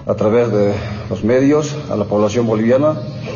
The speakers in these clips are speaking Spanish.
a través de los medios a la población boliviana.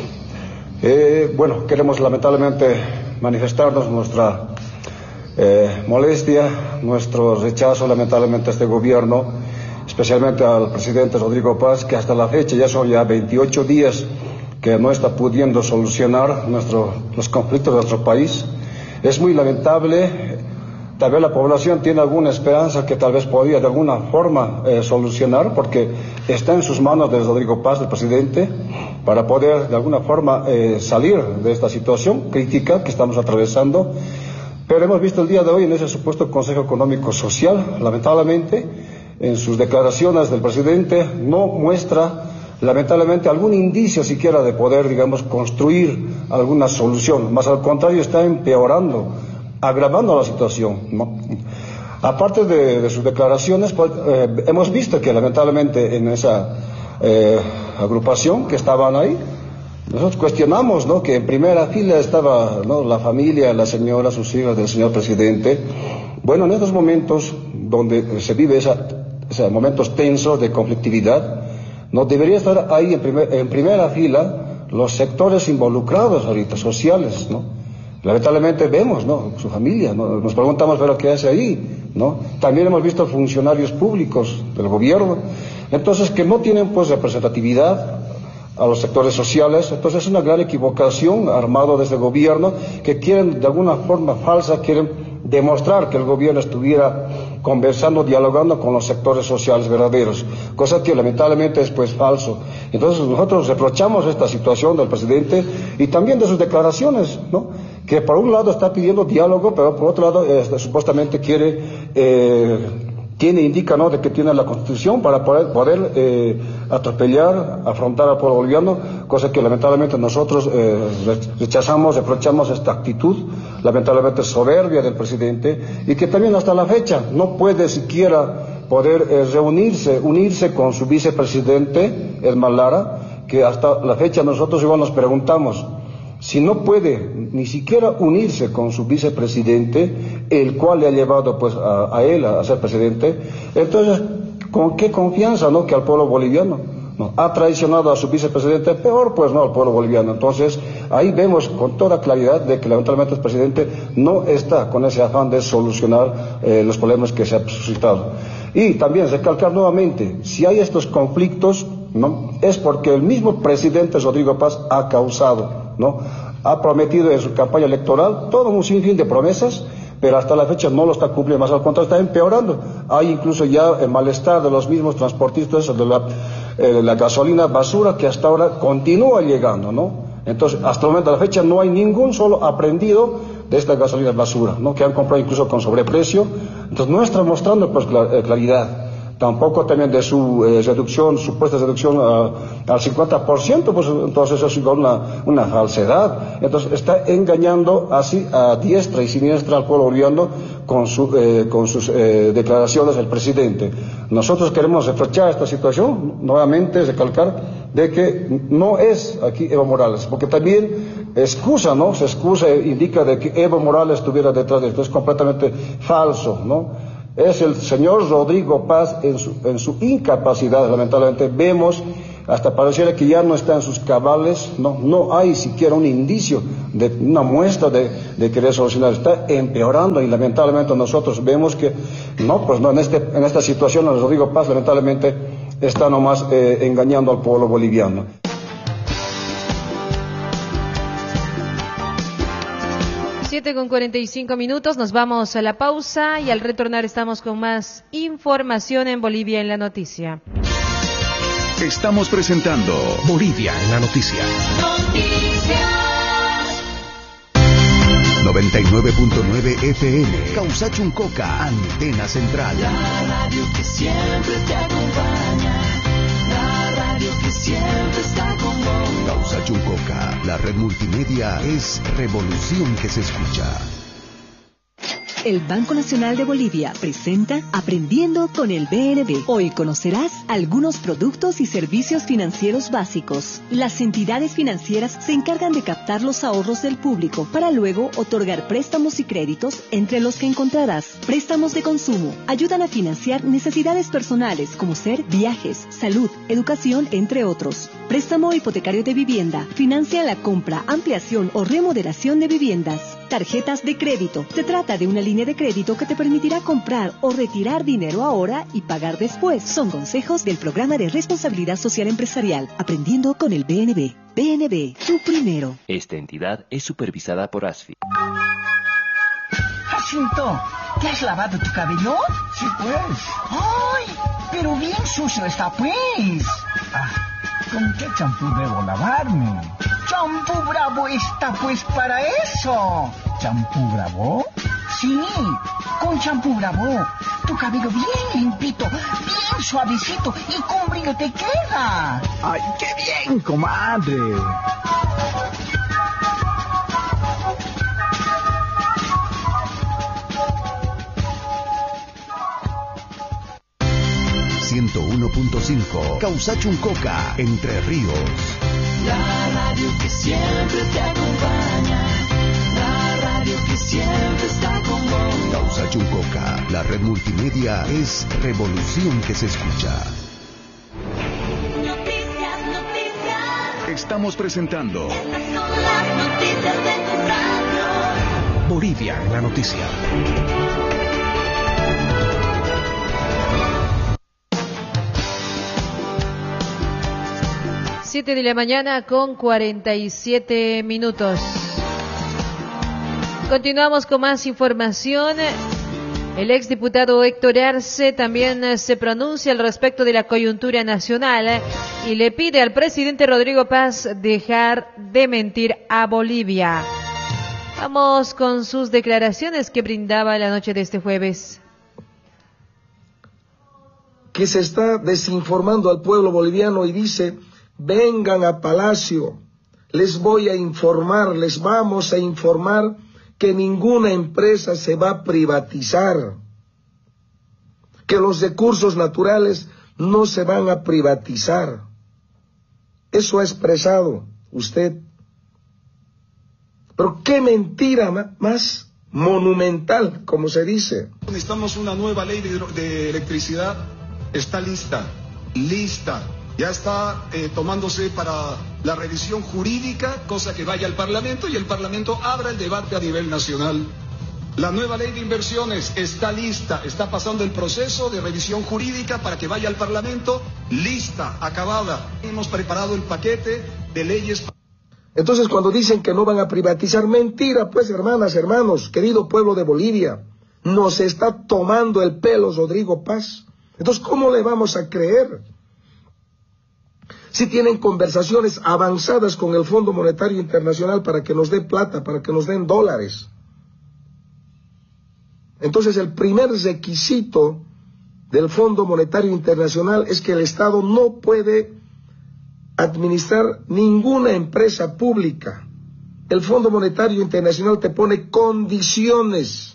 Queremos lamentablemente manifestarnos nuestra molestia, nuestro rechazo lamentablemente a este gobierno, especialmente al presidente Rodrigo Paz, que hasta la fecha ya son 28 días que no está pudiendo solucionar los conflictos de nuestro país. Es muy lamentable. Tal vez la población tiene alguna esperanza que tal vez podría de alguna forma solucionar, porque está en sus manos de Rodrigo Paz, el presidente, para poder de alguna forma salir de esta situación crítica que estamos atravesando. Pero hemos visto el día de hoy en ese supuesto Consejo Económico Social, lamentablemente, en sus declaraciones del presidente no muestra lamentablemente algún indicio siquiera de poder, digamos, construir alguna solución, más al contrario está empeorando, agravando la situación, ¿no? Aparte de sus declaraciones, hemos visto que lamentablemente en esa agrupación que estaban ahí, nosotros cuestionamos, ¿no?, que en primera fila estaba, ¿no?, la familia, la señora, sus hijas del señor presidente. Bueno, en estos momentos donde se vive esos momentos tensos de conflictividad, no debería estar ahí en primera fila los sectores involucrados ahorita, sociales, ¿no? Lamentablemente vemos, ¿no?, su familia, ¿no? Nos preguntamos, ¿pero qué hace ahí?, ¿no? También hemos visto funcionarios públicos del gobierno, entonces que no tienen pues representatividad a los sectores sociales. Entonces es una gran equivocación armado desde el gobierno, que quieren de alguna forma falsa, quieren demostrar que el gobierno estuviera conversando, dialogando con los sectores sociales verdaderos, cosa que lamentablemente es pues falso. Entonces nosotros reprochamos esta situación del presidente y también de sus declaraciones, ¿no?, que por un lado está pidiendo diálogo, pero por otro lado supuestamente indica, ¿no?, de que tiene la Constitución para poder atropellar, afrontar al pueblo boliviano, cosa que lamentablemente nosotros rechazamos, reprochamos esta actitud, lamentablemente soberbia del presidente, y que también hasta la fecha no puede siquiera poder unirse con su vicepresidente, Edmar Lara, que hasta la fecha nosotros igual nos preguntamos, si no puede ni siquiera unirse con su vicepresidente, el cual le ha llevado pues a él a ser presidente, entonces ¿con qué confianza, no?, que al pueblo boliviano? ¿No? Ha traicionado a su vicepresidente, peor pues no al pueblo boliviano. Entonces ahí vemos con toda claridad de que lamentablemente el presidente no está con ese afán de solucionar los problemas que se han suscitado. Y también recalcar nuevamente, si hay estos conflictos, ¿no?, es porque el mismo presidente Rodrigo Paz ha causado, ¿no?, ha prometido en su campaña electoral todo un sinfín de promesas, pero hasta la fecha no lo está cumpliendo, más al contrario, está empeorando. Hay incluso ya el malestar de los mismos transportistas de la gasolina basura, que hasta ahora continúa llegando, ¿no? Entonces, hasta el momento de la fecha no hay ningún solo aprendido de esta gasolina basura, ¿no?, que han comprado incluso con sobreprecio. Entonces no está mostrando pues claridad. Tampoco también de su supuesta reducción al 50%, pues entonces eso es una falsedad. Entonces está engañando así a diestra y siniestra al pueblo boliviano con sus declaraciones del presidente. Nosotros queremos reprochar esta situación, nuevamente recalcar de que no es aquí Evo Morales, porque también se excusa e indica de que Evo Morales estuviera detrás de esto. Es completamente falso, ¿no? Es el señor Rodrigo Paz en su incapacidad. Lamentablemente vemos, hasta pareciera que ya no está en sus cabales, no hay siquiera un indicio de una muestra de querer solucionar. Está empeorando y lamentablemente nosotros vemos que en esta situación Rodrigo Paz lamentablemente está nomás engañando al pueblo boliviano. 7:45, nos vamos a la pausa y al retornar estamos con más información en Bolivia en la Noticia. Estamos presentando Bolivia en la Noticia. 99.9 FM, Causachuncoca, Antena Central. La radio que siempre te acompaña, la radio que siempre está con vos. Causachuncoca, la red multimedia es revolución que se escucha. El Banco Nacional de Bolivia presenta Aprendiendo con el BNB. Hoy conocerás algunos productos y servicios financieros básicos. Las entidades financieras se encargan de captar los ahorros del público para luego otorgar préstamos y créditos, entre los que encontrarás préstamos de consumo. Ayudan a financiar necesidades personales como ser viajes, salud, educación, entre otros. Préstamo hipotecario de vivienda. Financia la compra, ampliación o remodelación de viviendas. Tarjetas de crédito. Se trata de una línea de crédito que te permitirá comprar o retirar dinero ahora y pagar después. Son consejos del Programa de Responsabilidad Social Empresarial. Aprendiendo con el BNB. BNB, tú primero. Esta entidad es supervisada por ASFI. Jacinto, ¿te has lavado tu cabello? Sí, pues. ¡Ay! Pero bien sucio está, pues. ¿Con qué champú debo lavarme? ¡Champú Bravo está, pues, para eso! ¿Champú Bravo? Sí, con champú Bravo. Tu cabello bien limpito, bien suavecito y con brillo te queda. ¡Ay, qué bien, comadre! ...101.5... Causachuncoca, Entre Ríos. La radio que siempre te acompaña. La radio que siempre está con vos. Causachuncoca, la red multimedia es revolución que se escucha. Noticias, noticias. Estamos presentando... Estas son las noticias de tu radio. Bolivia en la noticia. 7 de la mañana con 47 minutos. Continuamos con más información. El exdiputado Héctor Arce también se pronuncia al respecto de la coyuntura nacional y le pide al presidente Rodrigo Paz dejar de mentir a Bolivia. Vamos con sus declaraciones que brindaba la noche de este jueves. Que se está desinformando al pueblo boliviano y dice: vengan a Palacio, les voy a informar, les vamos a informar que ninguna empresa se va a privatizar, que los recursos naturales no se van a privatizar. Eso ha expresado usted. Pero qué mentira más monumental, como se dice. Necesitamos una nueva ley de electricidad, está lista. Ya está tomándose para la revisión jurídica, cosa que vaya al Parlamento y el Parlamento abra el debate a nivel nacional. La nueva ley de inversiones está lista, está pasando el proceso de revisión jurídica para que vaya al Parlamento, lista, acabada. Hemos preparado el paquete de leyes. Entonces, cuando dicen que no van a privatizar, mentira, pues, hermanas, hermanos, querido pueblo de Bolivia, nos está tomando el pelo Rodrigo Paz. Entonces, ¿cómo le vamos a creer? Si tienen conversaciones avanzadas con el Fondo Monetario Internacional para que nos dé plata, para que nos den dólares. Entonces, el primer requisito del Fondo Monetario Internacional es que el Estado no puede administrar ninguna empresa pública. El Fondo Monetario Internacional te pone condiciones.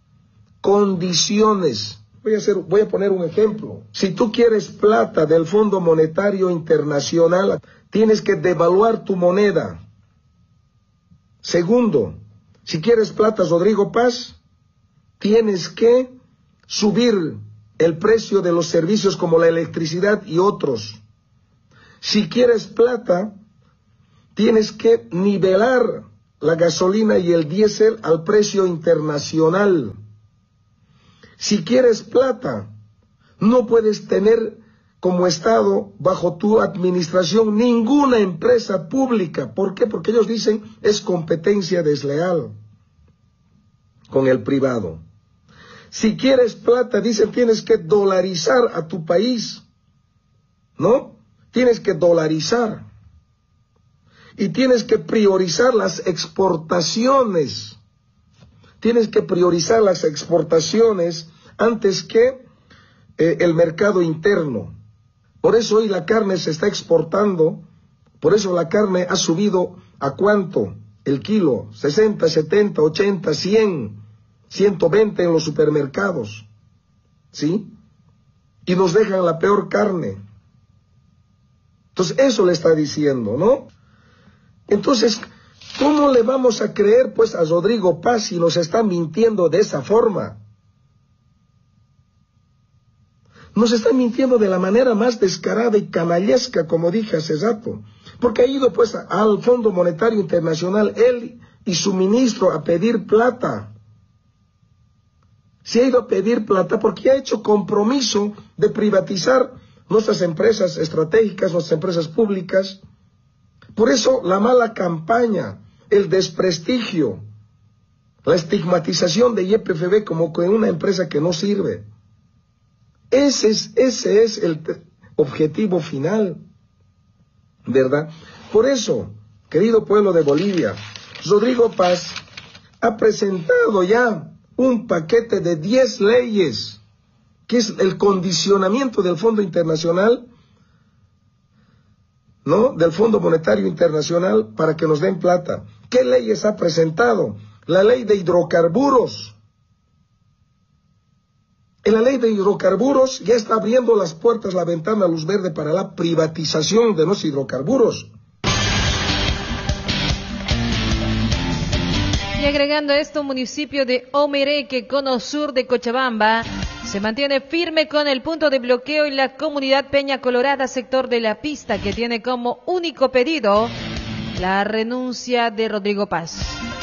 Voy a poner un ejemplo. Si tú quieres plata del Fondo Monetario Internacional, tienes que devaluar tu moneda. Segundo, si quieres plata, Rodrigo Paz, tienes que subir el precio de los servicios como la electricidad y otros. Si quieres plata, tienes que nivelar la gasolina y el diésel al precio internacional. Si quieres plata, no puedes tener como Estado bajo tu administración ninguna empresa pública. ¿Por qué? Porque ellos dicen es competencia desleal con el privado. Si quieres plata, dicen tienes que dolarizar a tu país, ¿no? Tienes que dolarizar y tienes que priorizar las exportaciones. Tienes que priorizar las exportaciones antes que el mercado interno. Por eso hoy la carne se está exportando, por eso la carne ha subido ¿a cuánto? El kilo, 60, 70, 80, 100. 120 en los supermercados, ¿sí? Y nos dejan la peor carne. Entonces, eso le está diciendo, ¿no? Entonces, ¿cómo le vamos a creer, pues, a Rodrigo Paz si nos está mintiendo de esa forma? Nos está mintiendo de la manera más descarada y canallesca, como dije hace rato, porque ha ido, pues, al Fondo Monetario Internacional, él y su ministro, a pedir plata. Se ha ido a pedir plata porque ha hecho compromiso de privatizar nuestras empresas estratégicas, nuestras empresas públicas. Por eso la mala campaña, el desprestigio, la estigmatización de YPFB como una empresa que no sirve. Ese es el objetivo final, ¿verdad? Por eso, querido pueblo de Bolivia, Rodrigo Paz ha presentado ya un paquete de 10 leyes, que es el condicionamiento del Fondo Internacional, ¿no? Del Fondo Monetario Internacional para que nos den plata. ¿Qué leyes ha presentado? La ley de hidrocarburos. En la ley de hidrocarburos ya está abriendo las puertas, la ventana, luz verde para la privatización de los hidrocarburos. Y agregando esto, municipio de Omereque, cono sur de Cochabamba, se mantiene firme con el punto de bloqueo y la comunidad Peña Colorada, sector de la pista, que tiene como único pedido la renuncia de Rodrigo Paz.